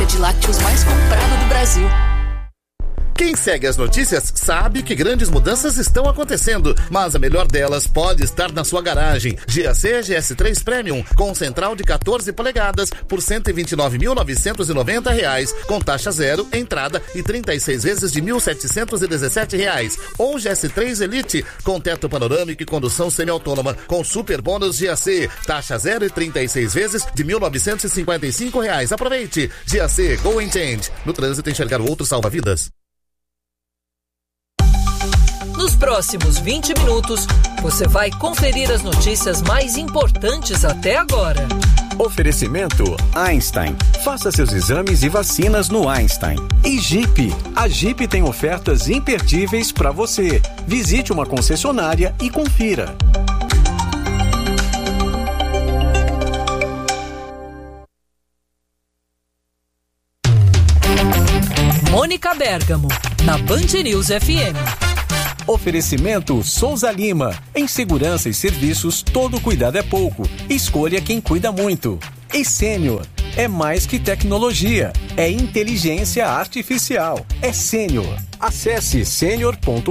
marca de lácteos mais comprada do Brasil. Quem segue as notícias sabe que grandes mudanças estão acontecendo, mas a melhor delas pode estar na sua garagem. GAC GS3 Premium, com central de 14 polegadas por R$ 129.990, com taxa zero, entrada e 36 vezes de R$ 1.717. Ou GS3 Elite, com teto panorâmico e condução semi-autônoma, com super bônus GAC, taxa zero e 36 vezes de R$ 1.955. Aproveite! GAC Go and Change. No trânsito, enxergar o outro salva vidas. Nos próximos 20 minutos, você vai conferir as notícias mais importantes até agora. Oferecimento Einstein. Faça seus exames e vacinas no Einstein. E Jeep. A Jeep tem ofertas imperdíveis para você. Visite uma concessionária e confira. Mônica Bergamo, na Band News FM. Oferecimento Souza Lima. Em segurança e serviços, todo cuidado é pouco. Escolha quem cuida muito. E Sênior. É mais que tecnologia. É inteligência artificial. É Sênior. Acesse senior.com.br.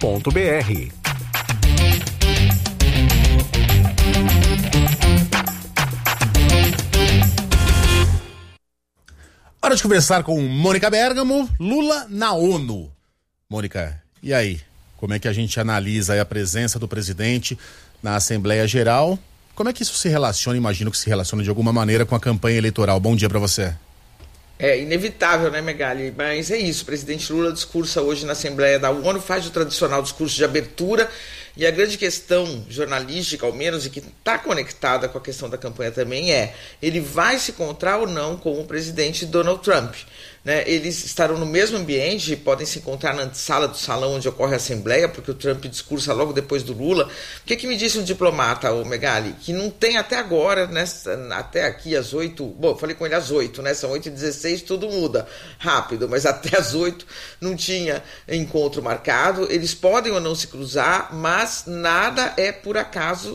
Hora de conversar com Mônica Bergamo. Lula na ONU. Mônica, e aí? Como é que a gente analisa aí a presença do presidente na Assembleia Geral? Como é que isso se relaciona? Imagino que se relaciona de alguma maneira com a campanha eleitoral. Bom dia para você. É inevitável, né, Megali? Mas é isso, o presidente Lula discursa hoje na Assembleia da ONU, faz o tradicional discurso de abertura, e a grande questão jornalística, ao menos, e que está conectada com a questão da campanha também, é: ele vai se encontrar ou não com o presidente Donald Trump? Né? Eles estarão no mesmo ambiente, podem se encontrar na antessala do salão onde ocorre a Assembleia, porque o Trump discursa logo depois do Lula. O que me disse um diplomata, o Megali? Que não tem até agora, né, até aqui às 8, bom, eu falei com ele às 8, né, são 8h16, tudo muda rápido, mas até às 8 não tinha encontro marcado. Eles podem ou não se cruzar, mas nada é por acaso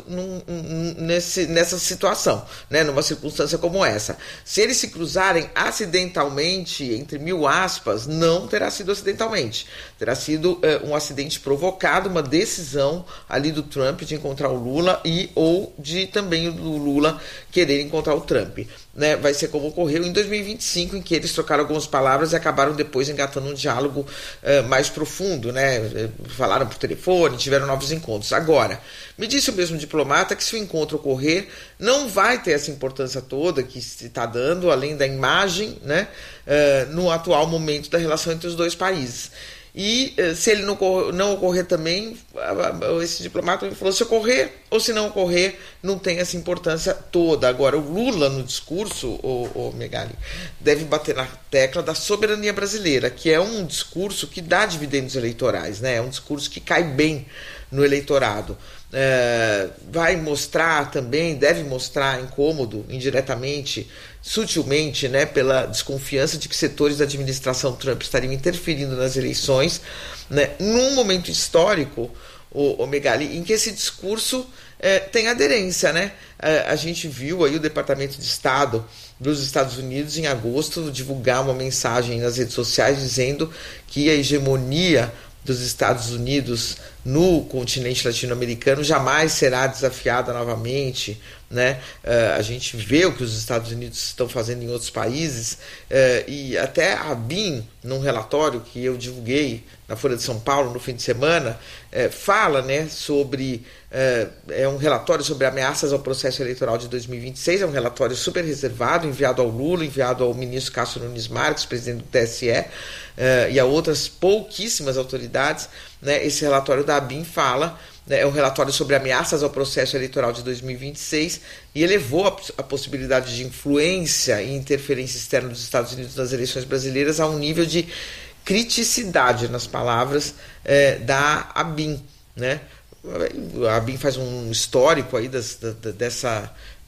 nessa situação, né, numa circunstância como essa. Se eles se cruzarem acidentalmente, entre mil aspas, não terá sido acidentalmente. Terá sido um acidente provocado, uma decisão ali do Trump de encontrar o Lula ou de também do Lula querer encontrar o Trump. Né? Vai ser como ocorreu em 2025, em que eles trocaram algumas palavras e acabaram depois engatando um diálogo mais profundo, né? Falaram por telefone, tiveram novos encontros. Agora, me disse o mesmo diplomata que se o encontro ocorrer, não vai ter essa importância toda que se está dando, além da imagem, né? No atual momento da relação entre os dois países. E se ele não ocorrer também, esse diplomata me falou, se ocorrer ou se não ocorrer, não tem essa importância toda. Agora, o Lula no discurso, o Megali, deve bater na tecla da soberania brasileira, que é um discurso que dá dividendos eleitorais, né? É um discurso que cai bem no eleitorado. Vai mostrar também, deve mostrar incômodo, indiretamente, sutilmente, né, pela desconfiança de que setores da administração Trump estariam interferindo nas eleições, né, num momento histórico, o Megali, em que esse discurso tem aderência, né? A gente viu aí o Departamento de Estado dos Estados Unidos em agosto divulgar uma mensagem nas redes sociais dizendo que a hegemonia dos Estados Unidos no continente latino-americano jamais será desafiada novamente, né? A gente vê o que os Estados Unidos estão fazendo em outros países, e até a ABIN, num relatório que eu divulguei na Folha de São Paulo no fim de semana, fala, né, sobre um relatório sobre ameaças ao processo eleitoral de 2026, é um relatório super reservado, enviado ao Lula, enviado ao ministro Cássio Nunes Marques, presidente do TSE, e a outras pouquíssimas autoridades, né? Esse relatório da ABIN fala, né, é um relatório sobre ameaças ao processo eleitoral de 2026 e elevou a possibilidade de influência e interferência externa dos Estados Unidos nas eleições brasileiras a um nível de criticidade, nas palavras da ABIN, né? A ABIN faz um histórico aí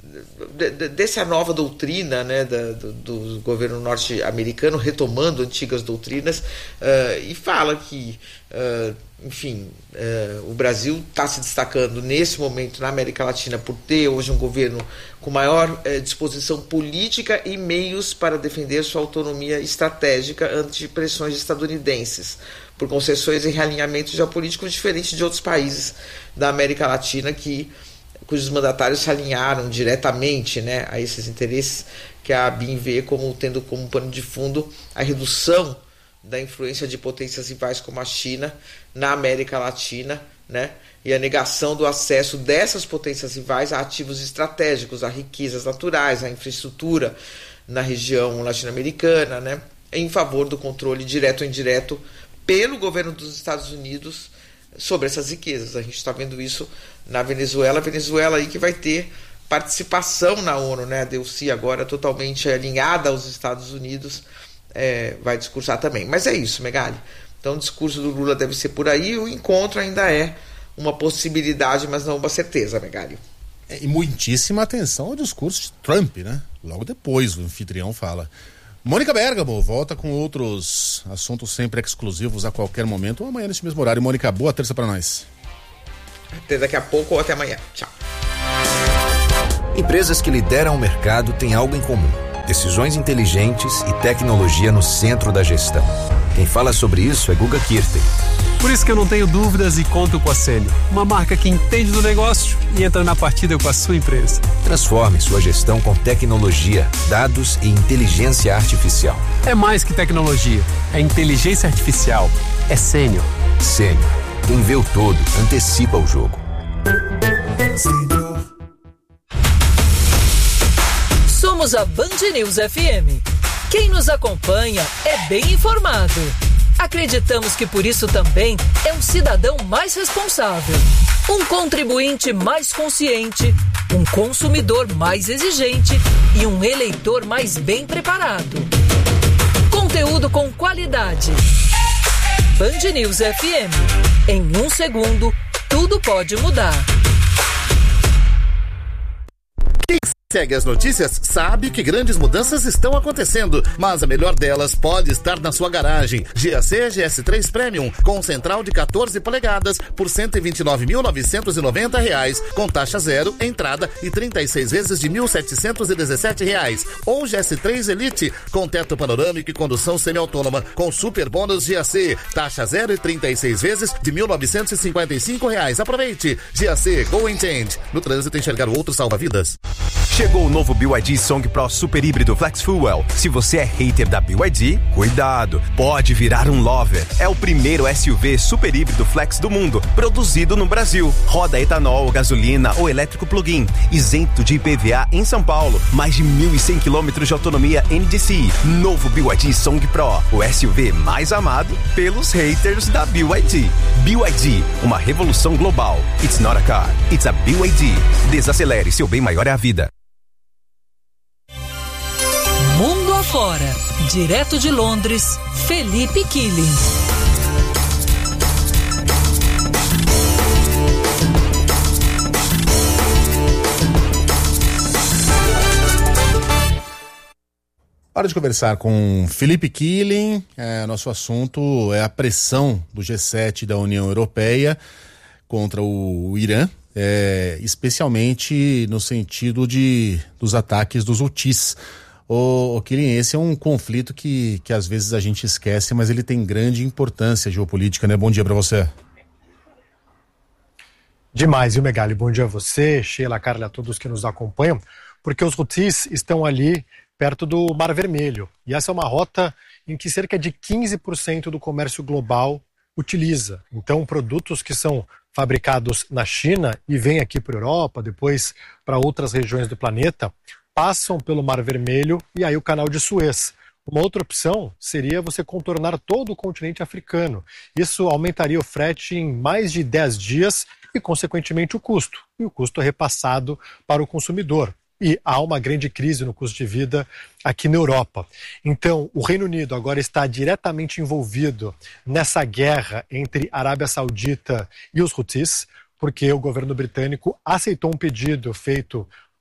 dessa nova doutrina, né, do governo norte-americano, retomando antigas doutrinas, e fala que, enfim, o Brasil está se destacando nesse momento na América Latina por ter hoje um governo com maior disposição política e meios para defender sua autonomia estratégica ante pressões estadunidenses, por concessões e realinhamentos geopolíticos diferentes de outros países da América Latina cujos mandatários se alinharam diretamente, né, a esses interesses, que a ABIN vê como tendo como pano de fundo a redução da influência de potências rivais como a China na América Latina, né, e a negação do acesso dessas potências rivais a ativos estratégicos, a riquezas naturais, a infraestrutura na região latino-americana, né, em favor do controle direto ou indireto pelo governo dos Estados Unidos sobre essas riquezas. A gente está vendo isso na Venezuela, aí que vai ter participação na ONU, né? A Delcy agora totalmente alinhada aos Estados Unidos, vai discursar também. Mas é isso, Megali. Então o discurso do Lula deve ser por aí, o encontro ainda é uma possibilidade, mas não uma certeza, Megali. E muitíssima atenção ao discurso de Trump, né? Logo depois o anfitrião fala. Mônica Bergamo volta com outros assuntos sempre exclusivos a qualquer momento ou amanhã nesse mesmo horário. Mônica, boa terça pra nós. Até daqui a pouco ou até amanhã. Tchau. Empresas que lideram o mercado têm algo em comum: decisões inteligentes e tecnologia no centro da gestão. Quem fala sobre isso é Guga Kirten. Por isso que eu não tenho dúvidas e conto com a Sênior, uma marca que entende do negócio e entra na partida com a sua empresa. Transforme sua gestão com tecnologia, dados e inteligência artificial. É mais que tecnologia, é inteligência artificial, é Sênior. Sênior, quem vê o todo, antecipa o jogo. Somos a Band News FM. Quem nos acompanha é bem informado. Acreditamos que por isso também é um cidadão mais responsável, um contribuinte mais consciente, um consumidor mais exigente e um eleitor mais bem preparado. Conteúdo com qualidade. Band News FM. Em 1 segundo, tudo pode mudar. Segue as notícias, sabe que grandes mudanças estão acontecendo, mas a melhor delas pode estar na sua garagem. GAC GS3 Premium, com central de 14 polegadas por R$ 129.990, com taxa zero, entrada e 36 vezes de R$ 1.717. Ou GS3 Elite, com teto panorâmico e condução semi-autônoma, com super bônus GAC, taxa zero e 36 vezes de R$ 1.955. Aproveite! GAC Go and Change. No trânsito, enxergar outro salva-vidas. Chegou o novo BYD Song Pro Super Híbrido Flex Fuel. Se você é hater da BYD, cuidado, pode virar um lover. É o primeiro SUV super híbrido flex do mundo, produzido no Brasil. Roda etanol, gasolina ou elétrico plug-in, isento de IPVA em São Paulo. Mais de 1.100 km de autonomia NDCi. Novo BYD Song Pro, o SUV mais amado pelos haters da BYD. BYD, uma revolução global. It's not a car, it's a BYD. Desacelere, seu bem maior é a vida. Mundo afora, direto de Londres, Felipe Killing. Hora de conversar com Felipe Killing. Nosso assunto é a pressão do G7 da União Europeia contra o Irã, especialmente no sentido dos ataques dos Houthis. O Killing, esse é um conflito que às vezes a gente esquece, mas ele tem grande importância geopolítica, né? Bom dia para você. Demais, viu, Megali? Bom dia a você, Sheila, Carla, a todos que nos acompanham, porque os Houthis estão ali perto do Mar Vermelho, e essa é uma rota em que cerca de 15% do comércio global utiliza. Então, produtos que são fabricados na China e vêm aqui para a Europa, depois para outras regiões do planeta, passam pelo Mar Vermelho e aí o Canal de Suez. Uma outra opção seria você contornar todo o continente africano. Isso aumentaria o frete em mais de 10 dias e, consequentemente, o custo. E o custo é repassado para o consumidor. E há uma grande crise no custo de vida aqui na Europa. Então, o Reino Unido agora está diretamente envolvido nessa guerra entre a Arábia Saudita e os Houthis, porque o governo britânico aceitou um pedido feito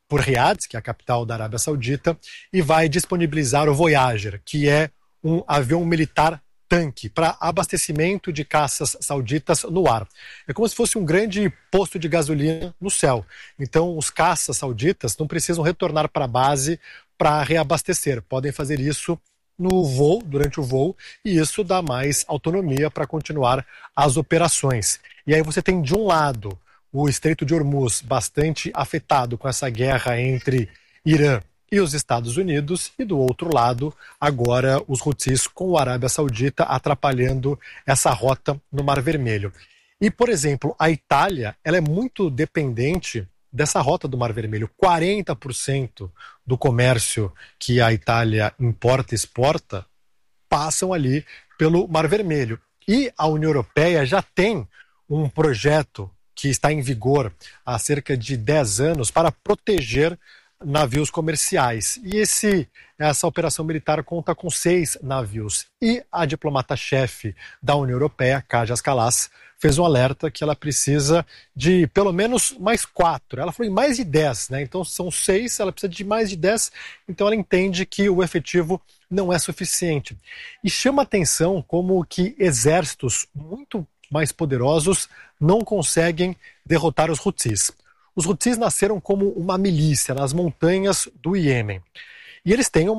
por Riad, que é a capital da Arábia Saudita, e vai disponibilizar o Voyager, que é um avião militar tanque para abastecimento de caças sauditas no ar. É como se fosse um grande posto de gasolina no céu. Então, os caças sauditas não precisam retornar para a base para reabastecer. Podem fazer isso no voo, durante o voo, e isso dá mais autonomia para continuar as operações. E aí você tem, de um lado, o Estreito de Hormuz bastante afetado com essa guerra entre Irã e os Estados Unidos, e do outro lado, agora os Houthis com a Arábia Saudita atrapalhando essa rota no Mar Vermelho. E, por exemplo, a Itália, ela é muito dependente dessa rota do Mar Vermelho. 40% do comércio que a Itália importa e exporta passam ali pelo Mar Vermelho. E a União Europeia já tem um projeto que está em vigor há cerca de 10 anos para proteger navios comerciais. E essa operação militar conta com 6 navios. E a diplomata-chefe da União Europeia, Kaja Kallas, fez um alerta que ela precisa de pelo menos mais 4. Ela falou em mais de 10, né? Então são 6, ela precisa de mais de 10. Então ela entende que o efetivo não é suficiente. E chama atenção como que exércitos muito mais poderosos não conseguem derrotar os Houthis. Os Houthis nasceram como uma milícia nas montanhas do Iêmen. E eles têm